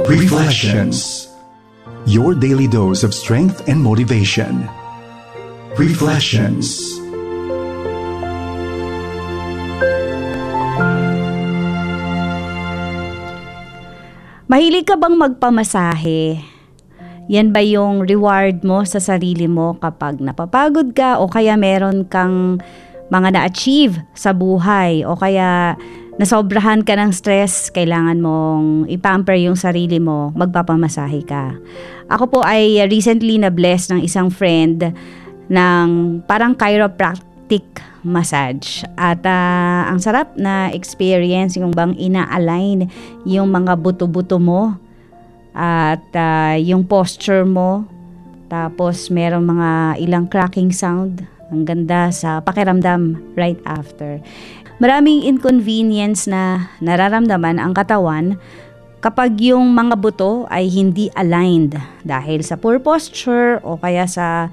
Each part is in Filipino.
Reflections. Your daily dose of strength and motivation. Reflections. Mahilig ka bang magpamasahe? Yan ba yung reward mo sa sarili mo kapag napapagod ka o kaya meron kang mga na-achieve sa buhay o kaya nasobrahan ka ng stress, kailangan mong ipamper yung sarili mo, magpapamasahe ka. Ako po ay recently na-bless ng isang friend ng parang chiropractic massage. At ang sarap na experience yung bang ina-align yung mga buto-buto mo at yung posture mo. Tapos merong mga ilang cracking sound. Ang ganda sa pakiramdam right after. Maraming inconvenience na nararamdaman ang katawan kapag yung mga buto ay hindi aligned dahil sa poor posture o kaya sa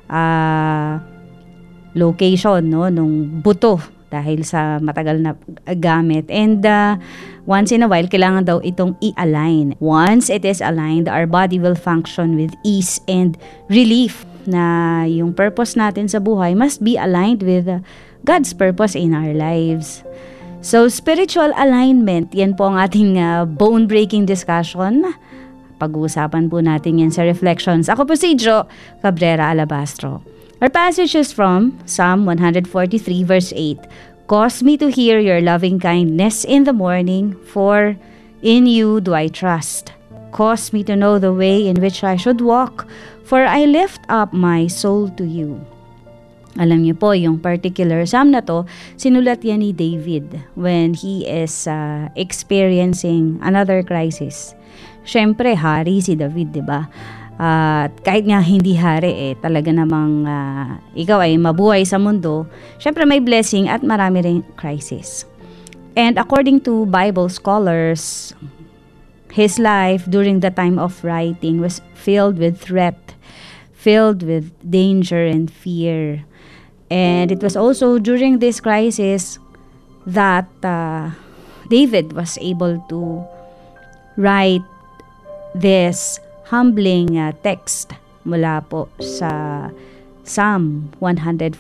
location nung buto dahil sa matagal na gamit. And once in a while, kailangan daw itong i-align. Once it is aligned, our body will function with ease and relief na yung purpose natin sa buhay must be aligned with God's purpose in our lives. So, spiritual alignment, yan po ang ating bone-breaking discussion. Pag-uusapan po natin yan sa Reflections. Ako po si Jo Cabrera Alabastro. Our passage is from Psalm 143 verse 8. Cause me to hear your loving kindness in the morning, for in you do I trust. Cause me to know the way in which I should walk, for I lift up my soul to you. Alam niyo po, yung particular psalm na to, sinulat yan ni David when he is experiencing another crisis. Siyempre, hari si David, di ba? At kahit nga hindi hari, talaga namang ikaw ay mabuhay sa mundo, siyempre may blessing at marami ring crisis. And according to Bible scholars, his life during the time of writing was filled with threat, filled with danger and fear. And it was also during this crisis that David was able to write this humbling text mula po sa Psalm 143.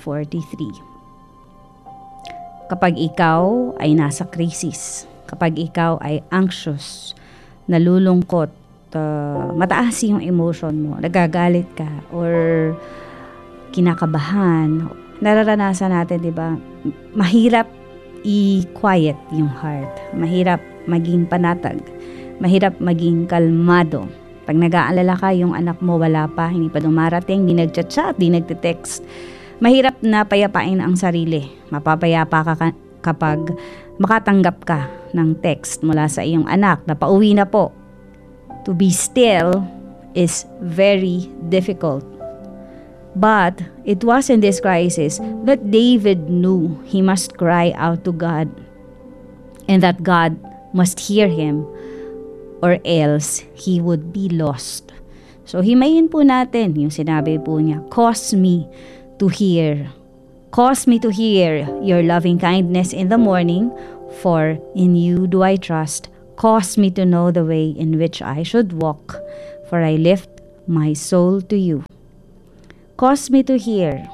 Kapag ikaw ay nasa krisis, kapag ikaw ay anxious, nalulungkot, mataas yung emotion mo, nagagalit ka, or kinakabahan, nararanasan natin, di ba? Mahirap i-quiet yung heart. Mahirap maging panatag. Mahirap maging kalmado. Pag nag-aalala ka, yung anak mo wala pa, hindi pa dumarating, di nagchat-chat, di nagte-text. Mahirap na payapain ang sarili. Mapapayapa ka kapag makatanggap ka ng text mula sa iyong anak na pauwi na po. To be still is very difficult. But it was in this crisis that David knew he must cry out to God and that God must hear him or else he would be lost. So himayin po natin yung sinabi po niya, cause me to hear your loving kindness in the morning, for in you do I trust. Cause me to know the way in which I should walk, for I lift my soul to you. Cause me to hear.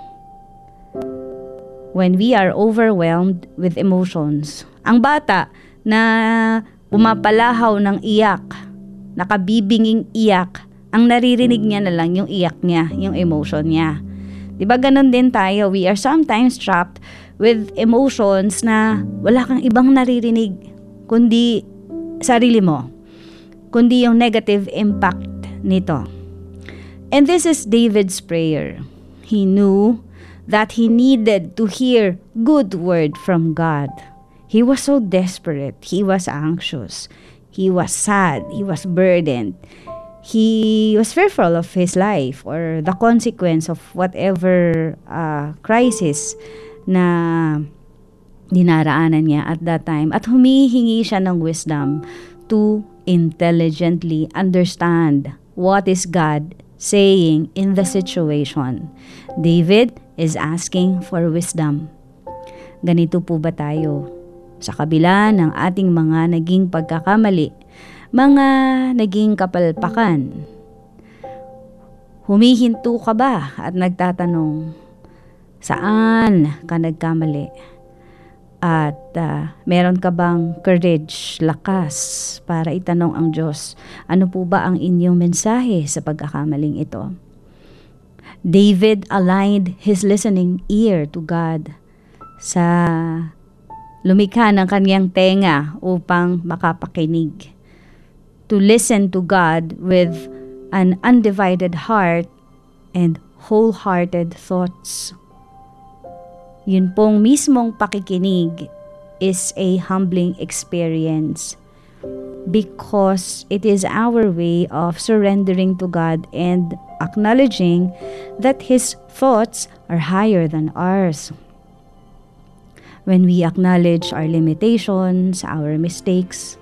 When we are overwhelmed with emotions, ang bata na pumapalahaw ng iyak, nakabibinging iyak, ang naririnig niya na lang yung iyak niya, yung emotion niya. Diba ganun din tayo? We are sometimes trapped with emotions na wala kang ibang naririnig kundi sarili mo, kundi yung negative impact nito. And this is David's prayer. He knew that he needed to hear good word from God. He was so desperate. He was anxious. He was sad. He was burdened. He was fearful of his life or the consequence of whatever crisis na dinaraanan niya at that time. At humihingi siya ng wisdom to intelligently understand what is God saying in the situation. David is asking for wisdom. Ganito po ba tayo? Sa kabila ng ating mga naging pagkakamali, mga naging kapalpakan. Humihinto ka ba at nagtatanong, saan ka nagkamali? At meron ka bang courage, lakas para itanong ang Diyos, ano po ba ang inyong mensahe sa pagkakamaling ito? David aligned his listening ear to God sa lumikha ng kanyang tenga upang makapakinig. To listen to God with an undivided heart and wholehearted thoughts. Yun pong mismong pakikinig is a humbling experience because it is our way of surrendering to God and acknowledging that His thoughts are higher than ours. When we acknowledge our limitations, our mistakes,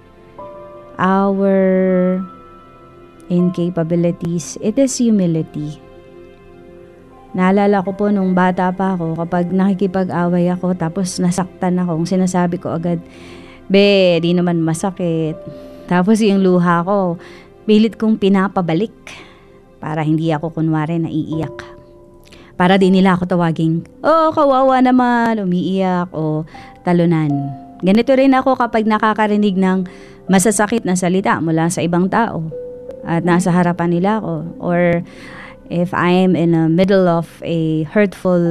our incapabilities, it is humility. Naalala ko po nung bata pa ako, kapag nakikipag-away ako tapos nasaktan ako, sinasabi ko agad, be, di naman masakit. Tapos yung luha ko, pilit kong pinapabalik para hindi ako kunwari naiiyak. Para di nila ako tawaging, oh, kawawa naman, umiiyak o talunan. Ganito rin ako kapag nakakarinig ng masasakit na salita mula sa ibang tao at nasa harapan nila ako, or if I'm in the middle of a hurtful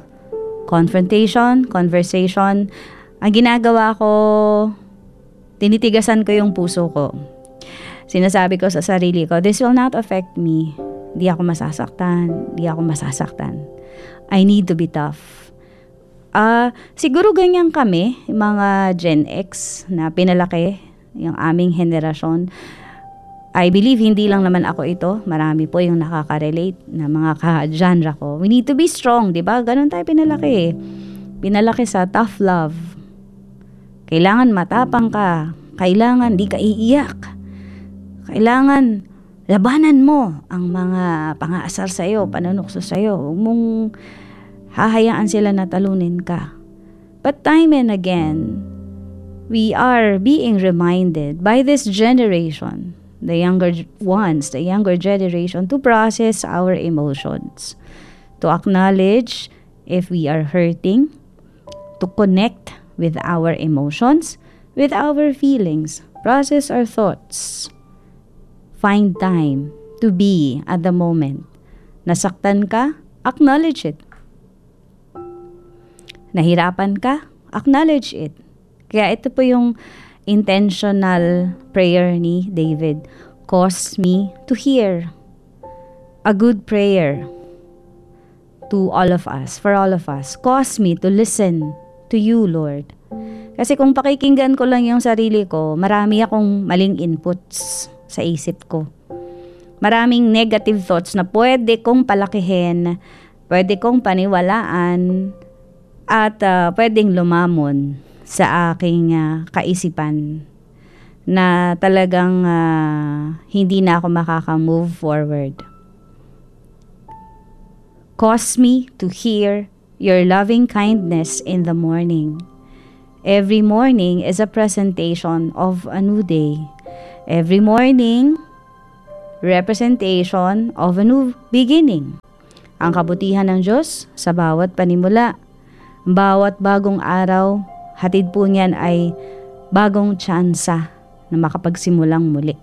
conversation, ang ginagawa ko, tinitigasan ko yung puso ko. Sinasabi ko sa sarili ko, this will not affect me. Di ako masasaktan. I need to be tough. Siguro ganyan kami, mga Gen X na pinalaki, yung aming henerasyon. I believe hindi lang naman ako ito. Marami po yung nakaka-relate na mga ka-genre ko. We need to be strong, di ba? Ganon tayo pinalaki. Pinalaki sa tough love. Kailangan matapang ka. Kailangan di ka iiyak. Kailangan labanan mo ang mga pang-aasar sa'yo, panunukso sa'yo. Huwag mong hahayaan sila na talunin ka. But time and again, we are being reminded by this generation, the younger ones, the younger generation, to process our emotions, to acknowledge if we are hurting, to connect with our emotions, with our feelings, process our thoughts, find time to be at the moment. Nasaktan ka, acknowledge it. Nahirapan ka, acknowledge it. Kaya ito po yung intentional prayer ni David. Cause me to hear. A good prayer to all of us, for all of us. Cause me to listen to you, Lord. Kasi kung pakikinggan ko lang yung sarili ko, marami akong maling inputs sa isip ko. Maraming negative thoughts na pwede kong palakihin, pwede kong paniwalaan, at pwedeng lumamon sa aking kaisipan na talagang hindi na ako makaka-move forward. Cause me to hear your loving kindness in the morning. Every morning is a presentation of a new day. Every morning, representation of a new beginning. Ang kabutihan ng Diyos sa bawat panimula, bawat bagong araw, hatid po niyan ay bagong tsansa na makapagsimulang muli.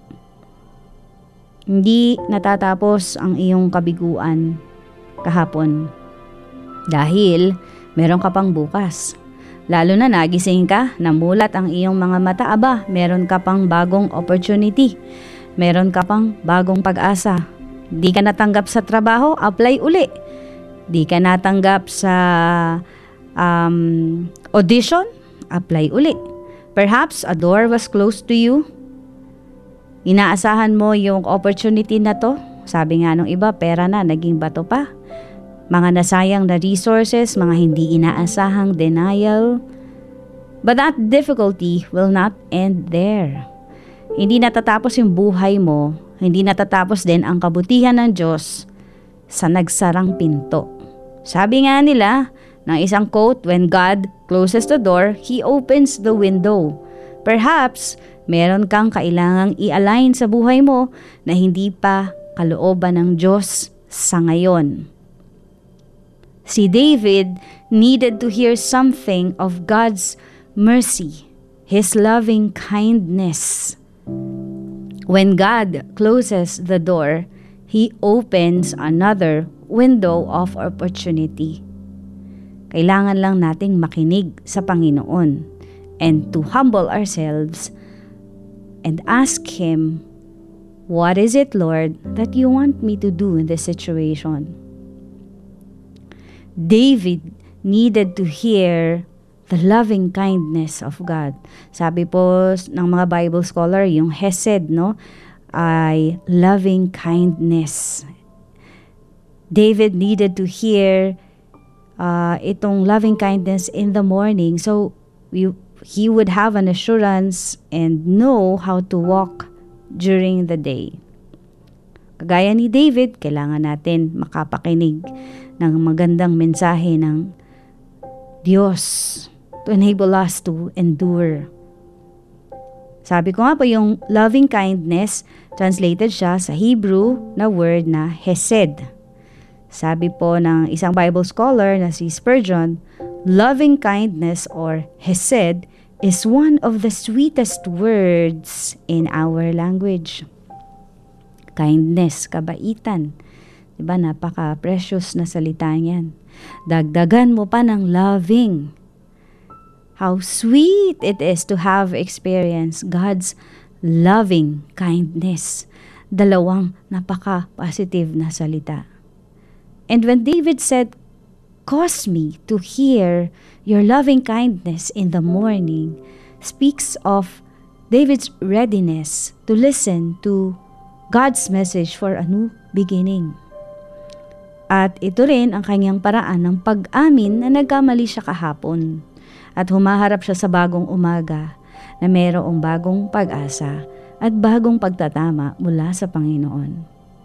Hindi natatapos ang iyong kabiguan kahapon dahil meron ka pang bukas. Lalo na nagising ka, namulat ang iyong mga mata, meron ka pang bagong opportunity. Meron ka pang bagong pag-asa. Di ka natanggap sa trabaho, apply uli. Di ka natanggap sa audition, apply uli. Perhaps a door was closed to you. Inaasahan mo yung opportunity na to. Sabi nga nung iba, pera na, naging bato pa. Mga nasayang na resources, mga hindi inaasahang denial. But that difficulty will not end there. Hindi natatapos yung buhay mo, hindi natatapos din ang kabutihan ng Diyos sa nagsarang pinto. Sabi nga nila, ng isang quote, when God closes the door, He opens the window. Perhaps, Meron kang kailangang i-align sa buhay mo na hindi pa kalooban ng Diyos sa ngayon. Si David needed to hear something of God's mercy, His loving kindness. When God closes the door, He opens another window of opportunity. Kailangan lang nating makinig sa Panginoon and to humble ourselves and ask Him, "What is it, Lord, that you want me to do in this situation?" David needed to hear the loving kindness of God. Sabi po ng mga Bible scholar, yung Hesed, no, ay loving kindness. David needed to hear itong loving kindness in the morning, so he would have an assurance and know how to walk during the day. Kagaya ni David, kailangan natin makapakinig ng magandang mensahe ng Diyos to enable us to endure. Sabi ko nga po, yung loving kindness, translated siya sa Hebrew na word na Hesed. Sabi po ng isang Bible scholar na si Spurgeon, loving kindness or Hesed is one of the sweetest words in our language. Kindness, kabaitan. Diba, napaka-precious na salita niyan. Dagdagan mo pa ng loving. How sweet it is to have experienced God's loving kindness. Dalawang napaka-positive na salita. And when David said, "Cause me to hear your loving kindness in the morning," speaks of David's readiness to listen to God's message for a new beginning. At ito rin ang kanyang paraan ng pag-amin na nagkamali siya kahapon at humaharap siya sa bagong umaga na mayroong bagong pag-asa at bagong pagtatama mula sa Panginoon.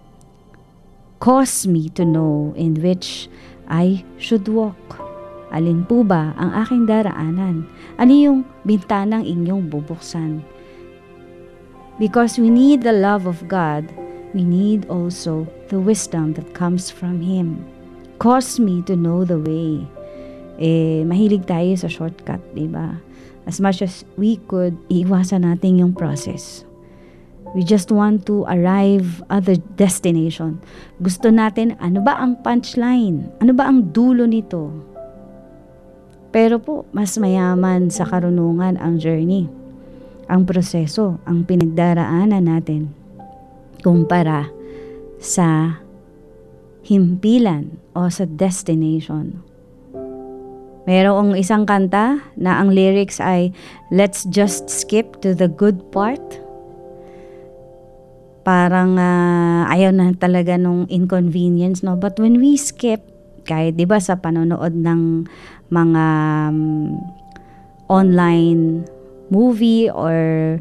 Cause me to know in which I should walk. Alin po ba ang aking daraanan? Ano yung bintanang inyong bubuksan? Because we need the love of God, we need also the wisdom that comes from Him. Cause me to know the way. Mahilig tayo sa shortcut, diba? As much as we could, iiwasan natin yung process. We just want to arrive at the destination. Gusto natin, ano ba ang punchline? Ano ba ang dulo nito? Pero po, mas mayaman sa karunungan ang journey, ang proseso, ang pinagdaraanan natin kumpara sa himpilan o sa destination. Mayroong isang kanta na ang lyrics ay, "Let's just skip to the good part." Parang ayaw na talaga nung inconvenience, no? But when we skip, kahit 'di ba sa panonood ng mga online movie or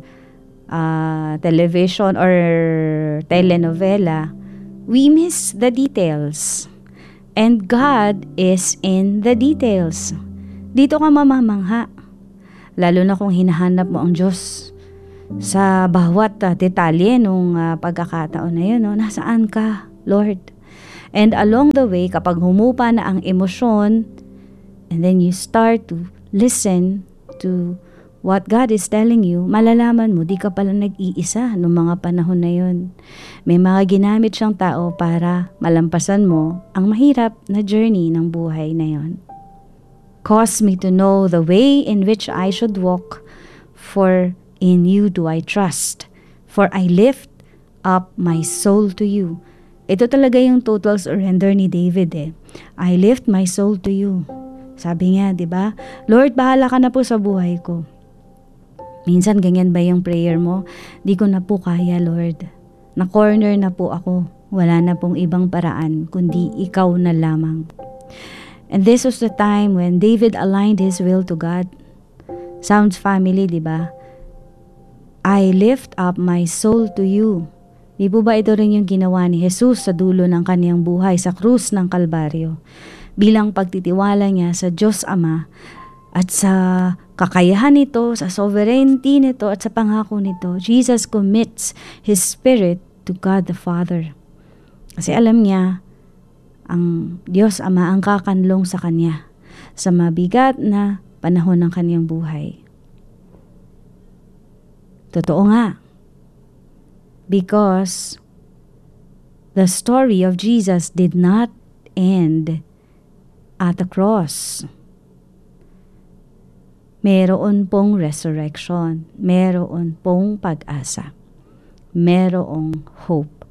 television or telenovela, we miss the details. And God is in the details. Dito ka mamamangha. Lalo na kung hinahanap mo ang Diyos sa bawat detalye nung pagkakataon na yun. No? Nasaan ka, Lord? And along the way, kapag humupa na ang emosyon, and then you start to listen to what God is telling you, malalaman mo, di ka pala nag-iisa noong mga panahon na yun. May mga ginamit siyang tao para malampasan mo ang mahirap na journey ng buhay na yun. Cause me to know the way in which I should walk, for in you do I trust. For I lift up my soul to you. Ito talaga yung total surrender ni David eh. I lift my soul to you. Sabi niya, di ba? Lord, bahala ka na po sa buhay ko. Minsan ganyan ba yung prayer mo? Di ko na po kaya, Lord. Na-corner na po ako. Wala na pong ibang paraan, kundi ikaw na lamang. And this was the time when David aligned his will to God. Sounds family, di ba? I lift up my soul to you. Di po ba ito rin yung ginawa ni Jesus sa dulo ng kaniyang buhay sa krus ng Kalbaryo? Bilang pagtitiwala niya sa Diyos Ama At sa kakayahan nito, sa sovereignty nito, at sa pangako nito, Jesus commits His Spirit to God the Father. Kasi alam niya, ang Diyos Ama ang kakanlong sa Kanya sa mabigat na panahon ng Kanyang buhay. Totoo nga. Because the story of Jesus did not end at the cross. Meron pong resurrection. Meron pong pag-asa. Merong hope.